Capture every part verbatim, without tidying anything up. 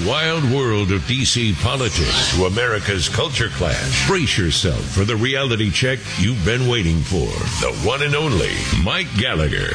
wild world of D C politics to America's culture clash. Brace yourself for the reality check you've been waiting for. The one and only Mike Gallagher.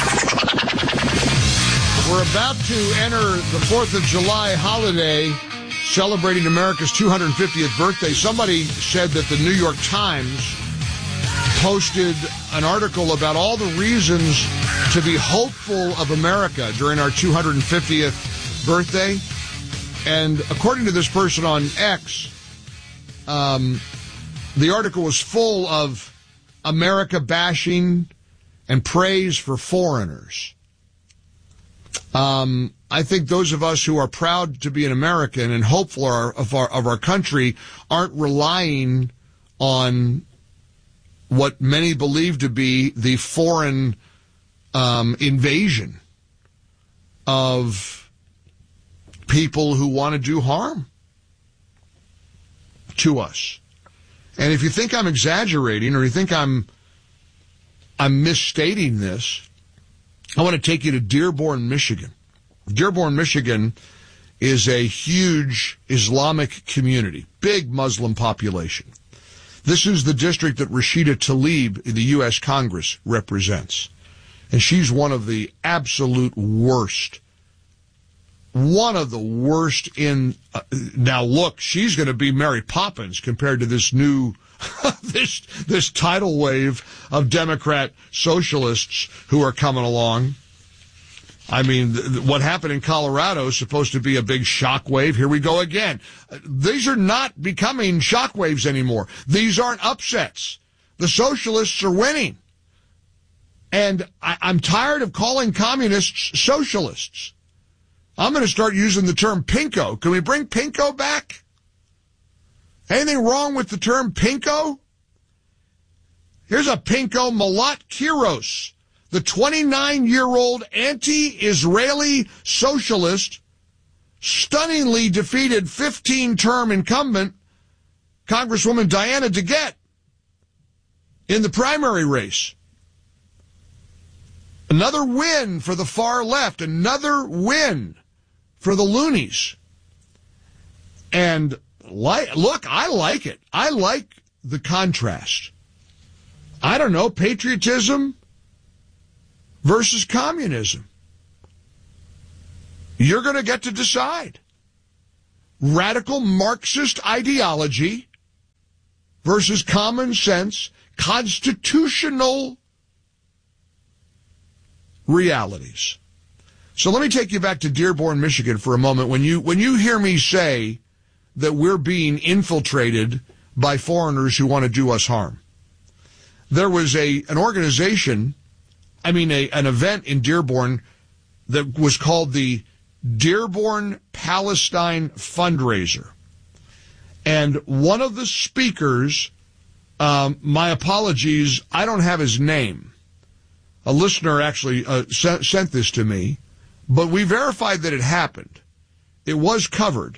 We're about to enter the fourth of July holiday, celebrating America's two hundred fiftieth birthday. Somebody said that the New York Times posted an article about all the reasons to be hopeful of America during our two hundred fiftieth birthday. And according to this person on X, um, the article was full of America bashing and praise for foreigners. Um, I think those of us who are proud to be an American and hopeful of our, of our country aren't relying on what many believe to be the foreign um, invasion of people who want to do harm to us. And if you think I'm exaggerating or you think I'm I'm misstating this, I want to take you to Dearborn, Michigan. Dearborn, Michigan is a huge Islamic community, big Muslim population. This is the district that Rashida Tlaib in the U S Congress represents. And she's one of the absolute worst. One of the worst in... Uh, now, look, she's going to be Mary Poppins compared to this new... this this tidal wave of Democrat socialists who are coming along. I mean, th- what happened in Colorado is supposed to be a big shock wave. Here we go again. Uh, these are not becoming shock waves anymore. These aren't upsets. The socialists are winning. And I- I'm tired of calling communists socialists. I'm going to start using the term pinko. Can we bring pinko back? Anything wrong with the term pinko? Here's a pinko, Malat Kiros, the twenty-nine-year-old anti-Israeli socialist, stunningly defeated fifteen-term incumbent Congresswoman Diana DeGette in the primary race. Another win for the far left, another win for the loonies. And Like, look, I like it. I like the contrast. I don't know, patriotism versus communism. You're going to get to decide. Radical Marxist ideology versus common sense, constitutional realities. So let me take you back to Dearborn, Michigan for a moment. When you, when you hear me say that we're being infiltrated by foreigners who want to do us harm. There was a an organization, I mean a, an event in Dearborn that was called the Dearborn Palestine Fundraiser. And one of the speakers, um, my apologies, I don't have his name. A listener actually uh, sent, sent this to me, but we verified that it happened. It was covered.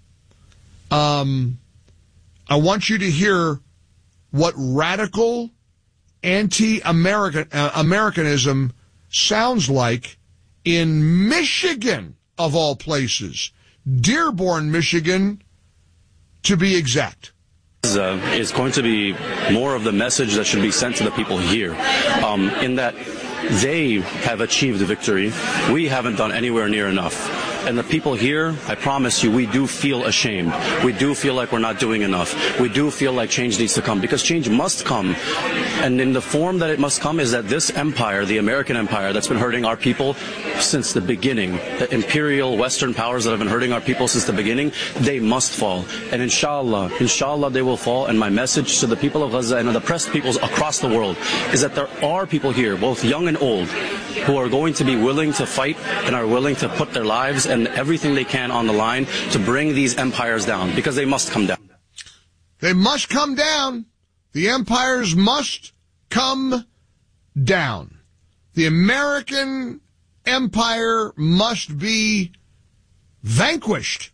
Um, I want you to hear what radical anti-American uh, Americanism sounds like in Michigan, of all places. Dearborn, Michigan, to be exact. Uh, is going to be more of the message that should be sent to the people here, um, in that they have achieved victory. We haven't done anywhere near enough. And the people here, I promise you, we do feel ashamed. We do feel like we're not doing enough. We do feel like change needs to come, because change must come. And in the form that it must come is that this empire, the American empire that's been hurting our people since the beginning, the imperial Western powers that have been hurting our people since the beginning, they must fall. And inshallah, inshallah they will fall. And my message to the people of Gaza and the oppressed peoples across the world is that there are people here, both young and old, who are going to be willing to fight and are willing to put their lives and everything they can on the line to bring these empires down, because they must come down. They must come down. The empires must come down. The American empire must be vanquished.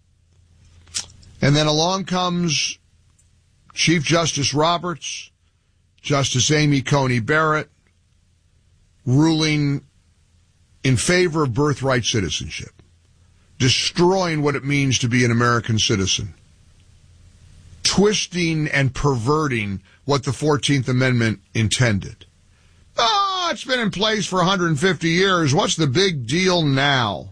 And then along comes Chief Justice Roberts, Justice Amy Coney Barrett, ruling in favor of birthright citizenship. destroying what it means to be an American citizen, twisting and perverting what the fourteenth Amendment intended. Oh, it's been in place for one hundred fifty years. What's the big deal now?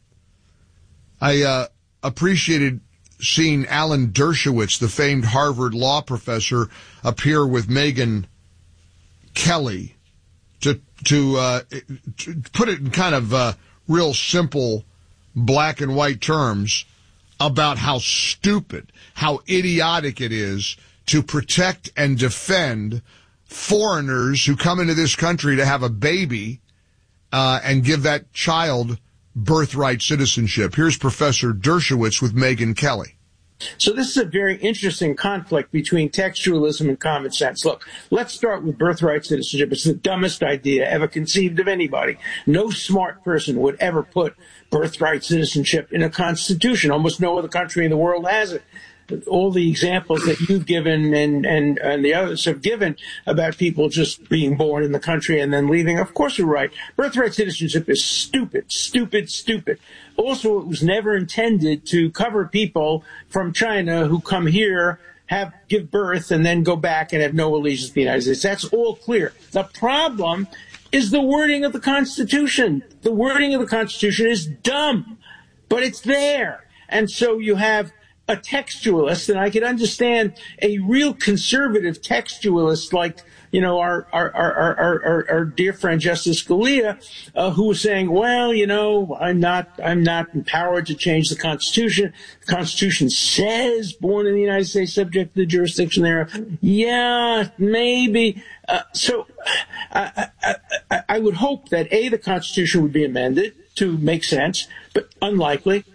I uh, appreciated seeing Alan Dershowitz, the famed Harvard law professor, appear with Megyn Kelly to to, uh, to put it in kind of uh, real simple black and white terms about how stupid, how idiotic it is to protect and defend foreigners who come into this country to have a baby uh, and give that child birthright citizenship. Here's Professor Dershowitz with Megyn Kelly. So this is a very interesting conflict between textualism and common sense. Look, let's start with birthright citizenship. It's the dumbest idea ever conceived of anybody. No smart person would ever put birthright citizenship in a constitution. Almost no other country in the world has it. All the examples that you've given and, and, and the others have given about people just being born in the country and then leaving, of course you're right. Birthright citizenship is stupid, stupid, stupid. Also, it was never intended to cover people from China who come here, have give birth, and then go back and have no allegiance to the United States. That's all clear. The problem is the wording of the Constitution. The wording of the Constitution is dumb, but it's there. And so you have a textualist, and I could understand a real conservative textualist like, you know, our our our our, our, our dear friend Justice Scalia, uh, who was saying, well, you know, I'm not I'm not empowered to change the Constitution. The Constitution says born in the United States, subject to the jurisdiction thereof. Yeah, maybe. Uh, so I, I, I, I would hope that, A, the Constitution would be amended to make sense, but unlikely.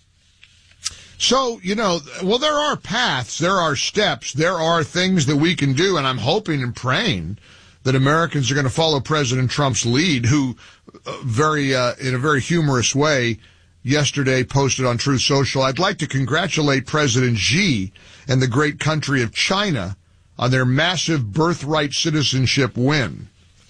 So, you know, well, there are paths, there are steps, there are things that we can do, and I'm hoping and praying that Americans are going to follow President Trump's lead, who uh, very, uh, in a very humorous way, yesterday posted on Truth Social, I'd like to congratulate President Xi and the great country of China on their massive birthright citizenship win.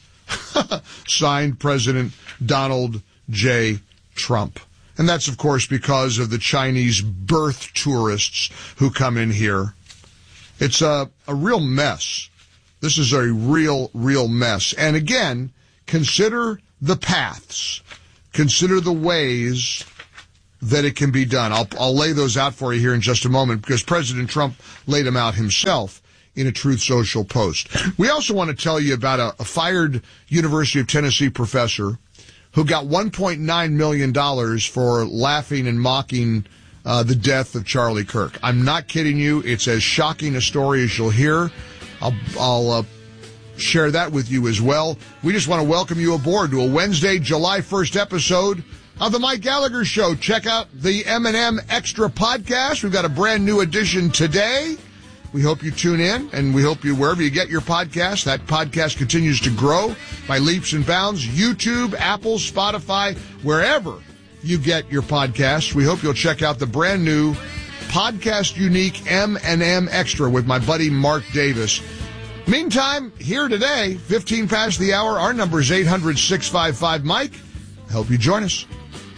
Signed, President Donald J. Trump. And that's, of course, because of the Chinese birth tourists who come in here. It's a, a real mess. This is a real, real mess. And again, consider the paths. Consider the ways that it can be done. I'll, I'll lay those out for you here in just a moment because President Trump laid them out himself in a Truth Social post. We also want to tell you about a, a fired University of Tennessee professor who got one point nine million dollars for laughing and mocking uh, the death of Charlie Kirk. I'm not kidding you. It's as shocking a story as you'll hear. I'll, I'll uh, share that with you as well. We just want to welcome you aboard to a Wednesday, July first episode of The Mike Gallagher Show. Check out the M and M Extra podcast. We've got a brand new edition today. We hope you tune in, and we hope you, wherever you get your podcast, that podcast continues to grow by leaps and bounds. YouTube, Apple, Spotify, wherever you get your podcasts. We hope you'll check out the brand new podcast unique M and M Extra with my buddy Mark Davis. Meantime, here today, fifteen past the hour, our number is eight hundred, six five five, Mike. I hope you join us.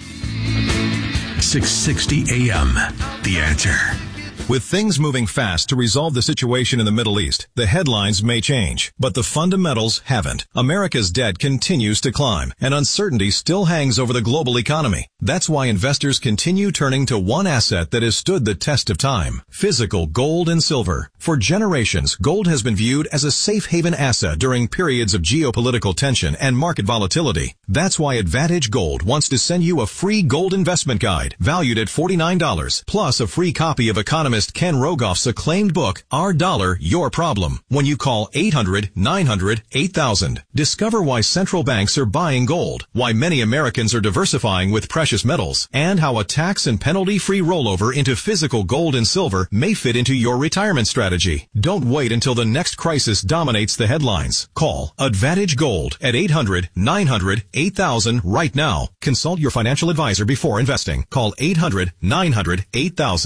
six sixty A M, The Answer. With things moving fast to resolve the situation in the Middle East, the headlines may change, but the fundamentals haven't. America's debt continues to climb, and uncertainty still hangs over the global economy. That's why investors continue turning to one asset that has stood the test of time: physical gold and silver. For generations, gold has been viewed as a safe haven asset during periods of geopolitical tension and market volatility. That's why Advantage Gold wants to send you a free gold investment guide valued at forty-nine dollars, plus a free copy of economist Ken Rogoff's acclaimed book, Our Dollar, Your Problem, when you call eight hundred, nine hundred, eight thousand. Discover why central banks are buying gold, why many Americans are diversifying with precious metals, and how a tax and penalty-free rollover into physical gold and silver may fit into your retirement strategy. Don't wait until the next crisis dominates the headlines. Call Advantage Gold at eight hundred, nine hundred, eight thousand right now. Consult your financial advisor before investing. Call eight hundred, nine hundred, eight thousand.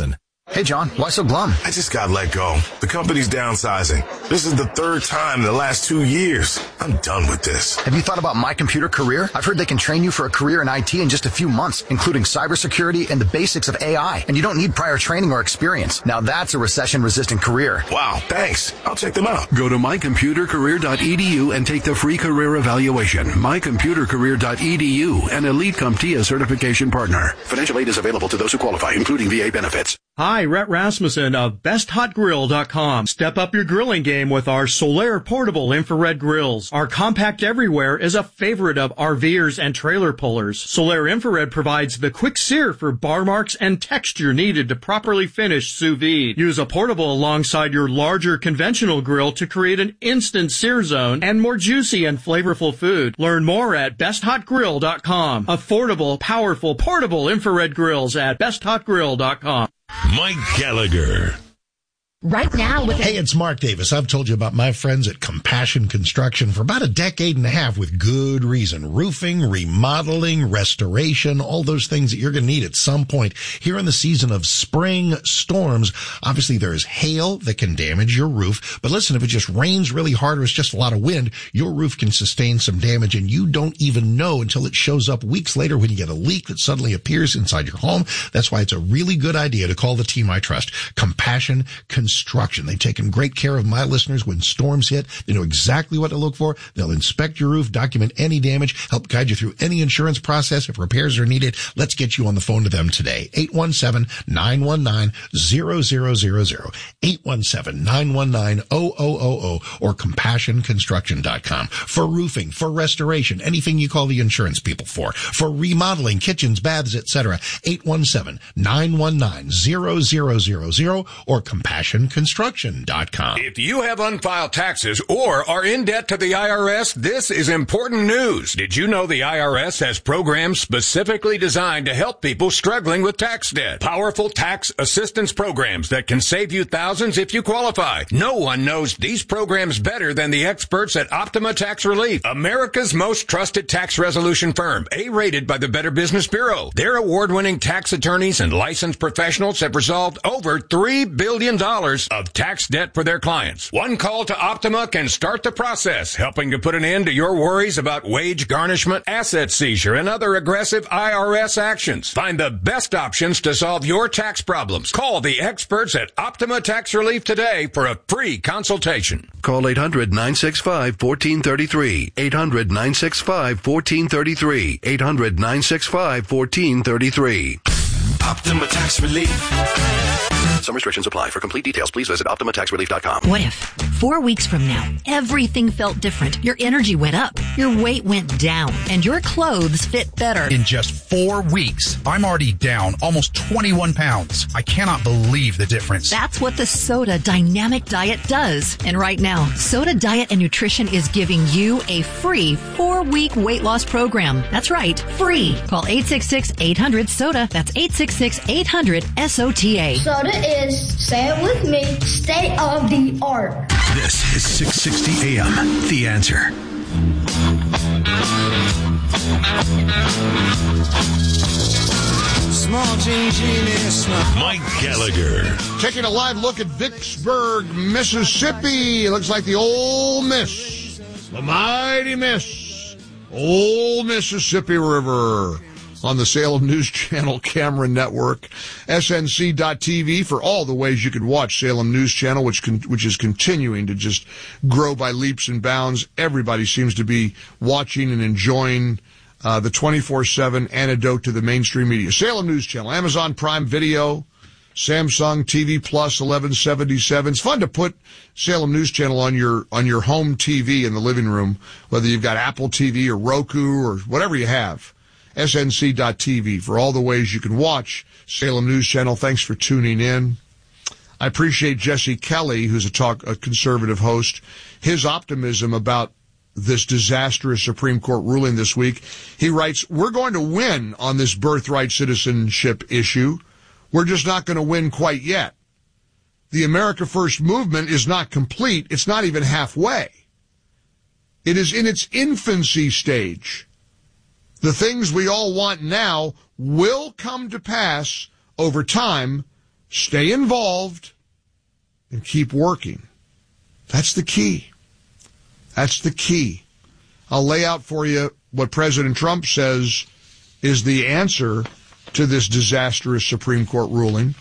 Hey, John, why so glum? I just got let go. The company's downsizing. This is the third time in the last two years. I'm done with this. Have you thought about My Computer Career? I've heard they can train you for a career in I T in just a few months, including cybersecurity and the basics of A I. And you don't need prior training or experience. Now that's a recession-resistant career. Wow, thanks. I'll check them out. Go to my computer career dot e d u and take the free career evaluation. my computer career dot e d u, an Elite CompTIA certification partner. Financial aid is available to those who qualify, including V A benefits. Hi, Rhett Rasmussen of best hot grill dot com. Step up your grilling game with our Solaire portable infrared grills. Our compact everywhere is a favorite of RVers and trailer pullers. Solaire infrared provides the quick sear for bar marks and texture needed to properly finish sous vide. Use a portable alongside your larger conventional grill to create an instant sear zone and more juicy and flavorful food. Learn more at best hot grill dot com. Affordable, powerful, portable infrared grills at best hot grill dot com. Mike Gallagher. Right now with Hey, it's Mark Davis. I've told you about my friends at Compassion Construction for about a decade and a half with good reason. Roofing, remodeling, restoration, all those things that you're going to need at some point here in the season of spring storms. Obviously, there is hail that can damage your roof. But listen, if it just rains really hard or it's just a lot of wind, your roof can sustain some damage and you don't even know until it shows up weeks later when you get a leak that suddenly appears inside your home. That's why it's a really good idea to call the team I trust, Compassion Construction. Construction. They've taken great care of my listeners when storms hit. They know exactly what to look for. They'll inspect your roof, document any damage, help guide you through any insurance process if repairs are needed. Let's get you on the phone to them today. eight one seven, nine one nine, zero zero zero zero. eight one seven, nine one nine, zero zero zero zero or compassion construction dot com. For roofing, for restoration, anything you call the insurance people for. For remodeling, kitchens, baths, et cetera. eight one seven, nine one nine, zero zero zero zero or compassion construction dot com. If you have unfiled taxes or are in debt to the I R S, this is important news. Did you know the I R S has programs specifically designed to help people struggling with tax debt? Powerful tax assistance programs that can save you thousands if you qualify. No one knows these programs better than the experts at Optima Tax Relief, America's most trusted tax resolution firm, A-rated by the Better Business Bureau. Their award-winning tax attorneys and licensed professionals have resolved over three billion dollars of tax debt for their clients. One call to Optima can start the process, helping to put an end to your worries about wage garnishment, asset seizure, and other aggressive I R S actions. Find the best options to solve your tax problems. Call the experts at Optima Tax Relief today for a free consultation. Call eight hundred, nine six five, one four three three. eight hundred, nine six five, one four three three. eight hundred, nine six five, one four three three. Optima Tax Relief. Some restrictions apply. For complete details, please visit optima tax relief dot com. What if four weeks from now, everything felt different? Your energy went up, your weight went down, and your clothes fit better. In just four weeks, I'm already down almost twenty-one pounds. I cannot believe the difference. That's what the Soda Dynamic Diet does. And right now, Soda Diet and Nutrition is giving you a free four-week weight loss program. That's right, free. Call eight six six, eight hundred, SODA. That's eight six six, eight hundred, S O T A. Soda is, say it with me, state of the art. This is six sixty A M, The Answer. Small change in this. Mike Gallagher. Taking a live look at Vicksburg, Mississippi. It looks like the Ole Miss, the mighty Miss, Ole Mississippi River. On the Salem News Channel camera network, S N C dot T V for all the ways you could watch Salem News Channel, which con- which is continuing to just grow by leaps and bounds. Everybody seems to be watching and enjoying uh, the twenty-four seven antidote to the mainstream media. Salem News Channel, Amazon Prime Video, Samsung T V Plus eleven seventy-seven. It's fun to put Salem News Channel on your on your home T V in the living room, whether you've got Apple T V or Roku or whatever you have. S N C dot T V for all the ways you can watch Salem News Channel. Thanks for tuning in. I appreciate Jesse Kelly, who's a talk a conservative host, his optimism about this disastrous Supreme Court ruling this week. He writes, "We're going to win on this birthright citizenship issue. We're just not going to win quite yet. The America First movement is not complete. It's not even halfway. It is in its infancy stage. The things we all want now will come to pass over time Stay involved and keep working. That's the key. That's the key. I'll lay out for you what President Trump says is the answer to this disastrous Supreme Court ruling.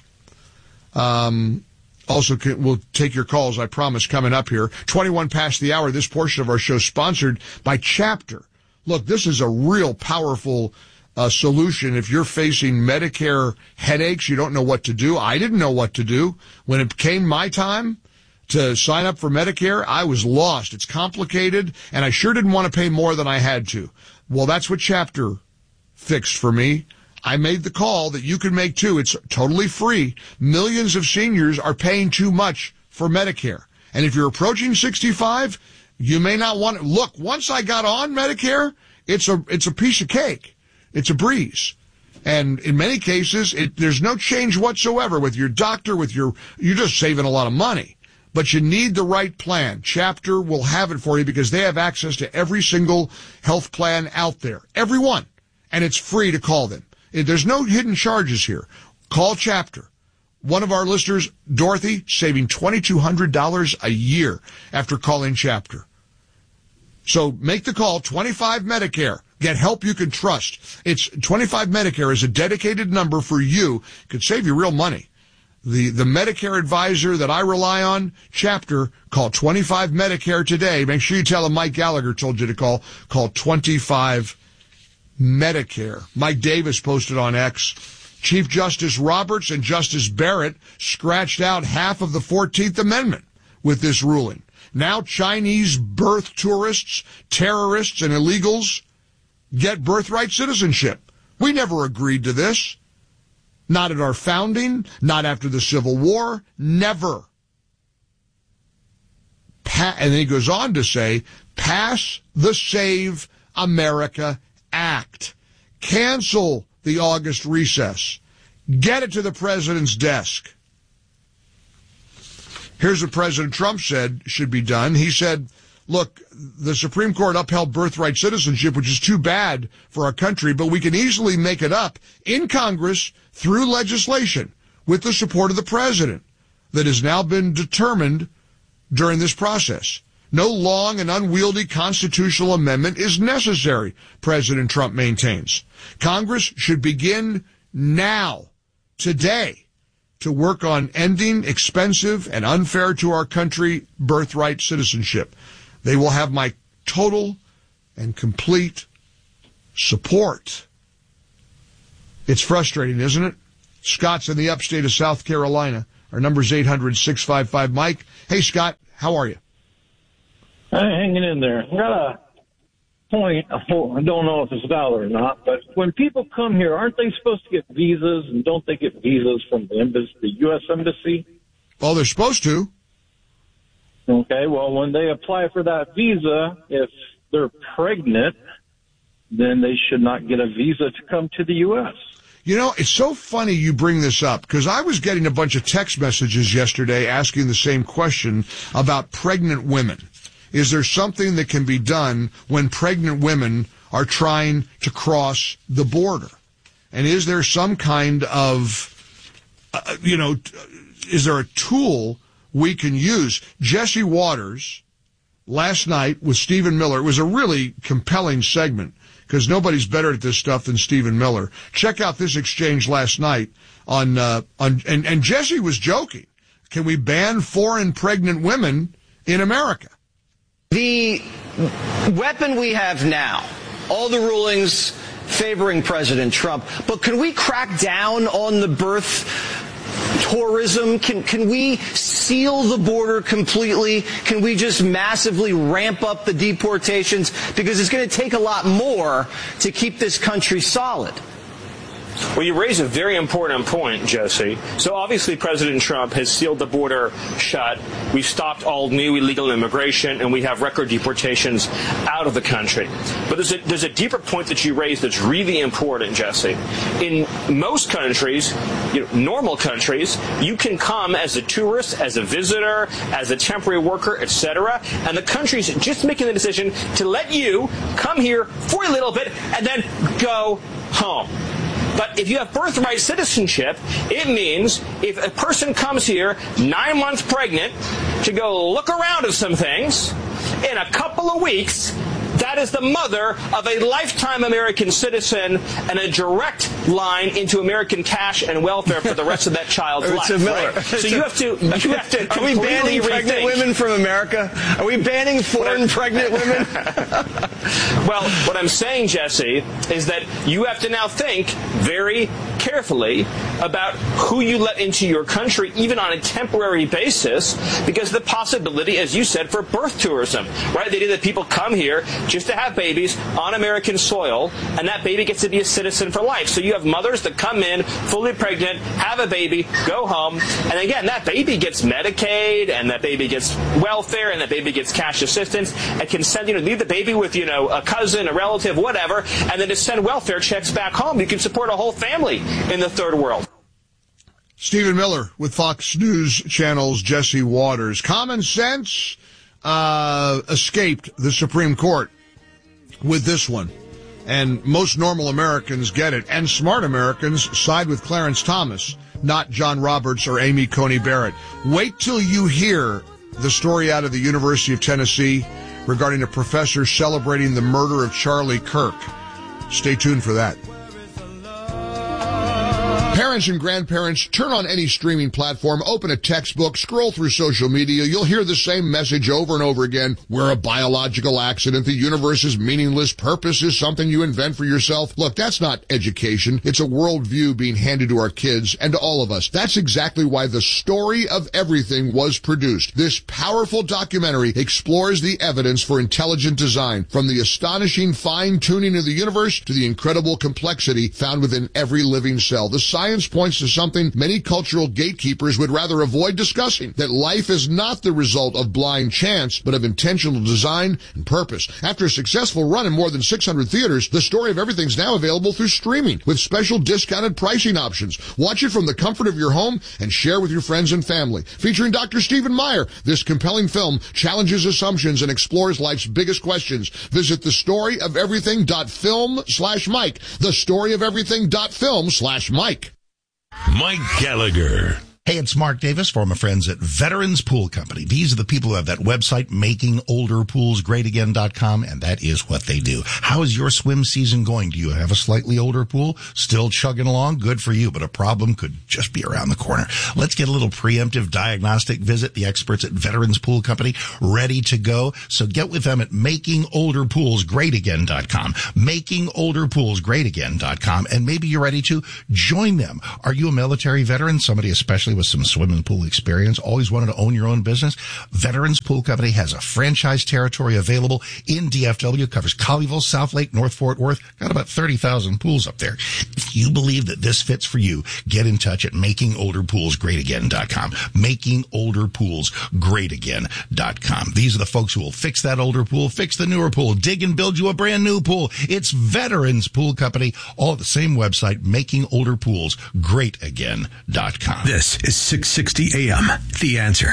Um, also, we'll take your calls, I promise, coming up here. twenty-one past the hour. This portion of our show is sponsored by Chapter. Look, this is a real powerful uh, solution if you're facing Medicare headaches, you don't know what to do. I didn't know what to do. When it came my time to sign up for Medicare, I was lost. It's complicated, and I sure didn't want to pay more than I had to. Well, that's what Chapter fixed for me. I made the call that you can make too. It's totally free. Millions of seniors are paying too much for Medicare. And if you're approaching sixty-five, you may not want to. Look, once I got on Medicare, it's a, it's a piece of cake. It's a breeze. And in many cases, it, there's no change whatsoever with your doctor, with your, you're just saving a lot of money. But you need the right plan. Chapter will have it for you because they have access to every single health plan out there. Every one. And it's free to call them. There's no hidden charges here. Call Chapter. One of our listeners, Dorothy, saving twenty-two hundred dollars a year after calling Chapter. So make the call, twenty-five Medicare. Get help you can trust. It's twenty-five Medicare is a dedicated number for you. It could save you real money. The, the Medicare advisor that I rely on, Chapter, call twenty-five Medicare today. Make sure you tell them Mike Gallagher told you to call. Call twenty-five Medicare. Mike Davis posted on X. Chief Justice Roberts and Justice Barrett scratched out half of the fourteenth Amendment with this ruling. Now Chinese birth tourists, terrorists, and illegals get birthright citizenship. We never agreed to this. Not at our founding, not after the Civil War, never. Pa- and then he goes on to say, pass the Save America Act. Cancel the August recess. Get it to the president's desk. Here's what President Trump said should be done. He said, look, the Supreme Court upheld birthright citizenship, which is too bad for our country, but we can easily make it up in Congress through legislation with the support of the president that has now been determined during this process. No long and unwieldy constitutional amendment is necessary, President Trump maintains. Congress should begin now, today, to work on ending expensive and unfair to our country birthright citizenship. They will have my total and complete support. It's frustrating, isn't it? Scott's in the upstate of South Carolina. Our number's eight hundred, six five five, Mike. Hey, Scott, how are you? I'm hanging in there. I got a point. I don't know if it's valid or not, but when people come here, aren't they supposed to get visas, and don't they get visas from the embassy, the U S Embassy? Well, they're supposed to. Okay, well, when they apply for that visa, if they're pregnant, then they should not get a visa to come to the U S. You know, it's so funny you bring this up, because I was getting a bunch of text messages yesterday asking the same question about pregnant women. Is there something that can be done when pregnant women are trying to cross the border? And is there some kind of, uh, you know, is there a tool we can use? Jesse Waters, last night with Stephen Miller, it was a really compelling segment because nobody's better at this stuff than Stephen Miller. Check out this exchange last night on, uh, on, and, and Jesse was joking. Can we ban foreign pregnant women in America? The weapon we have now, all the rulings favoring President Trump, but can we crack down on the birth tourism? Can can we seal the border completely? Can we just massively ramp up the deportations? Because it's going to take a lot more to keep this country solid. Well, you raise a very important point, Jesse. So obviously President Trump has sealed the border shut. We've stopped all new illegal immigration, and we have record deportations out of the country. But there's a, there's a deeper point that you raised that's really important, Jesse. In most countries, you know, normal countries, you can come as a tourist, as a visitor, as a temporary worker, et cetera, and the country's just making the decision to let you come here for a little bit and then go home. But if you have birthright citizenship, it means if a person comes here nine months pregnant to go look around at some things, in a couple of weeks, that is the mother of a lifetime American citizen and a direct line into American cash and welfare for the rest of that child's life. Miller. Right? So you have to, you have to Are we banning rethink. pregnant women from America? Are we banning foreign pregnant women? Well, what I'm saying, Jesse, is that you have to now think very carefully about who you let into your country, even on a temporary basis, because the possibility, as you said, for birth tourism, right? The idea that people come here just to have babies on American soil, and that baby gets to be a citizen for life. So you have mothers that come in fully pregnant, have a baby, go home, and again, that baby gets Medicaid, and that baby gets welfare, and that baby gets cash assistance, and can send, you know, leave the baby with, you know, a cousin, a relative, whatever, and then just send welfare checks back home. You can support a whole family in the third world. Stephen Miller with Fox News Channel's Jesse Waters. Common sense uh, escaped the Supreme Court with this one. And most normal Americans get it. And smart Americans side with Clarence Thomas, not John Roberts or Amy Coney Barrett. Wait till you hear the story out of the University of Tennessee regarding a professor celebrating the murder of Charlie Kirk. Stay tuned for that. Parents and grandparents, turn on any streaming platform, open a textbook, scroll through social media. You'll hear the same message over and over again. We're a biological accident. The universe is meaningless. Purpose is something you invent for yourself. Look, that's not education. It's a worldview being handed to our kids and to all of us. That's exactly why The Story of Everything was produced. This powerful documentary explores the evidence for intelligent design, from the astonishing fine-tuning of the universe to the incredible complexity found within every living cell. The science points to something many cultural gatekeepers would rather avoid discussing, that life is not the result of blind chance, but of intentional design and purpose. After a successful run in more than six hundred theaters, The Story of Everything is now available through streaming with special discounted pricing options. Watch it from the comfort of your home and share with your friends and family. Featuring Doctor Stephen Meyer, this compelling film challenges assumptions and explores life's biggest questions. Visit thestoryofeverything.film slash Mike. Thestoryofeverything.film slash Mike. Mike Gallagher. Hey, it's Mark Davis, former friends at Veterans Pool Company. These are the people who have that website, making older pools great again dot com, and that is what they do. How is your swim season going? Do you have a slightly older pool? Still chugging along? Good for you, but a problem could just be around the corner. Let's get a little preemptive diagnostic visit. The experts at Veterans Pool Company ready to go. So get with them at making older pools great again dot com, making older pools great again dot com, and maybe you're ready to join them. Are you a military veteran? Somebody especially with some swimming pool experience, always wanted to own your own business? Veterans Pool Company has a franchise territory available in D F W, covers Colleyville, South Lake, North Fort Worth, got about thirty thousand pools up there. If you believe that this fits for you, get in touch at making older pools great again dot com, making older pools great again dot com. These are the folks who will fix that older pool, fix the newer pool, dig and build you a brand new pool. It's Veterans Pool Company, all at the same website, making older pools great again dot com. This is six sixty A M, The Answer.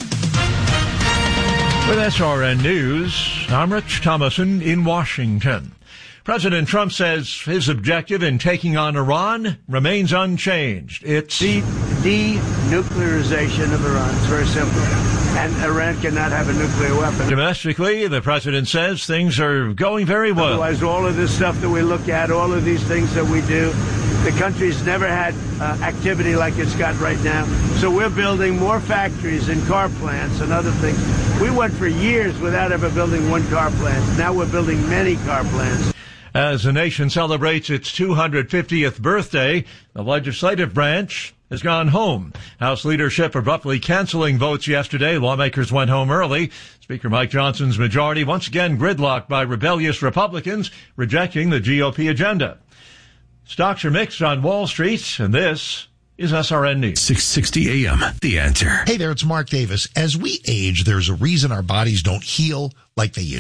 With S R N News, I'm Rich Thomason in Washington. President Trump says his objective in taking on Iran remains unchanged. It's the denuclearization of Iran. It's very simple. And Iran cannot have a nuclear weapon. Domestically, the president says things are going very well. Otherwise, all of this stuff that we look at, all of these things that we do, the country's never had uh, activity like it's got right now. So we're building more factories and car plants and other things. We went for years without ever building one car plant. Now we're building many car plants. As the nation celebrates its two hundred fiftieth birthday, the legislative branch has gone home. House leadership abruptly canceling votes yesterday. Lawmakers went home early. Speaker Mike Johnson's majority once again gridlocked by rebellious Republicans rejecting the G O P agenda. Stocks are mixed on Wall Street, and this is S R N News. six sixty A M, The Answer. Hey there, it's Mark Davis. As we age, there's a reason our bodies don't heal like they used to.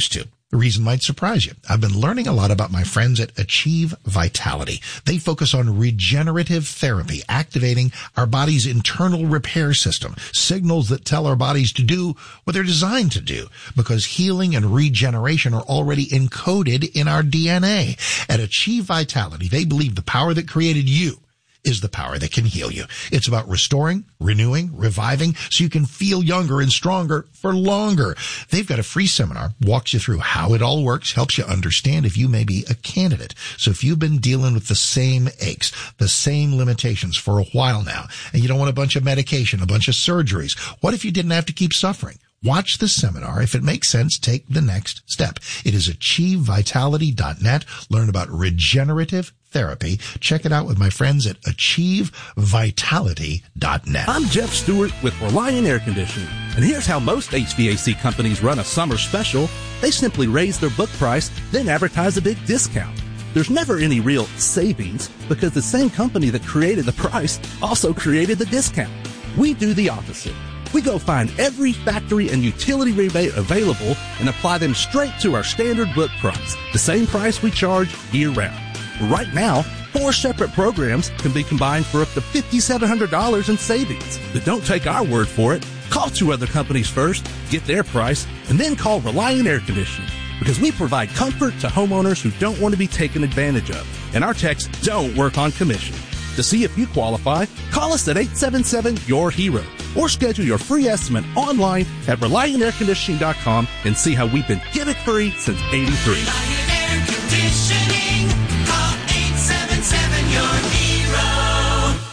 The reason might surprise you. I've been learning a lot about my friends at Achieve Vitality. They focus on regenerative therapy, activating our body's internal repair system, signals that tell our bodies to do what they're designed to do, because healing and regeneration are already encoded in our D N A. At Achieve Vitality, they believe the power that created you is the power that can heal you. It's about restoring, renewing, reviving, so you can feel younger and stronger for longer. They've got a free seminar, walks you through how it all works, helps you understand if you may be a candidate. So if you've been dealing with the same aches, the same limitations for a while now, and you don't want a bunch of medication, a bunch of surgeries, what if you didn't have to keep suffering? Watch the seminar. If it makes sense, take the next step. It is achieve vitality dot net. Learn about regenerative therapy. Check it out with my friends at achieve vitality dot net. I'm Jeff Stewart with Reliant Air Conditioning, and here's how most H V A C companies run a summer special. They simply raise their book price, then advertise a big discount. There's never any real savings because the same company that created the price also created the discount. We do the opposite. We go find every factory and utility rebate available and apply them straight to our standard book price, the same price we charge year-round. Right now, four separate programs can be combined for up to five thousand seven hundred dollars in savings. But don't take our word for it. Call two other companies first, get their price, and then call Reliant Air Conditioning, because we provide comfort to homeowners who don't want to be taken advantage of, and our techs don't work on commission. To see if you qualify, call us at eight seven seven, Y O U R HERO or schedule your free estimate online at reliant air conditioning dot com and see how we've been gimmick free since eighty-three. Reliant Air Conditioning. Call eight seven seven, Y O U R HERO.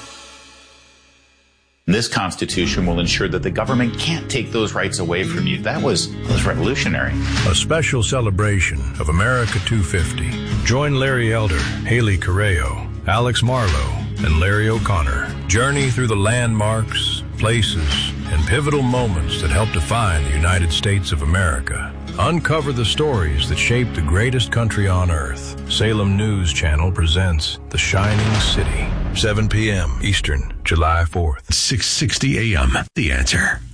This Constitution will ensure that the government can't take those rights away from you. That was, that was revolutionary. A special celebration of America two fifty. Join Larry Elder, Haley Correo, Alex Marlowe, and Larry O'Connor. Journey through the landmarks, places, and pivotal moments that help define the United States of America. Uncover the stories that shaped the greatest country on earth. Salem News Channel presents The Shining City. seven p.m. Eastern, July fourth. six sixty A M. The Answer.